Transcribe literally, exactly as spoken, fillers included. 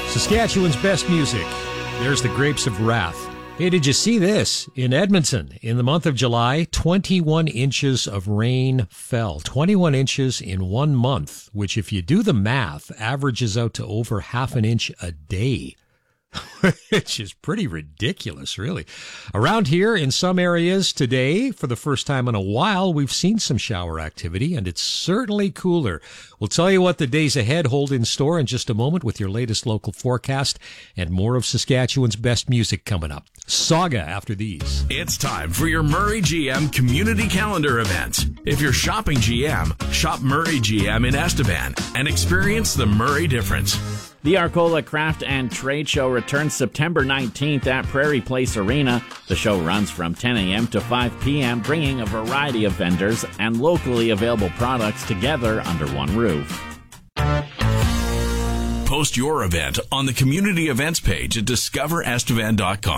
Saskatchewan's best music. There's the Grapes of Wrath. Hey, did you see this? In Edmonton, in the month of July, twenty-one inches of rain fell. twenty-one inches in one month, which if you do the math, averages out to over half an inch a day. Which is pretty ridiculous, really. Around here, in some areas today, for the first time in a while, we've seen some shower activity, and it's certainly cooler. We'll tell you what the days ahead hold in store in just a moment with your latest local forecast and more of Saskatchewan's best music coming up. Saga after these. It's time for your Murray G M Community Calendar event. If you're shopping G M, shop Murray G M in Estevan and experience the Murray difference. The Arcola Craft and Trade Show returns September nineteenth at Prairie Place Arena. The show runs from ten a.m. to five p.m., bringing a variety of vendors and locally available products together under one roof. Post your event on the community events page at discover estevan dot com.